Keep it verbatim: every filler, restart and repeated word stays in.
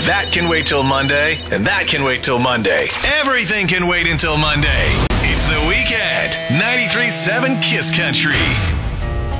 That can wait till Monday, and that can wait till Monday. Everything can wait until Monday. It's the weekend. ninety-three point seven Kiss Country.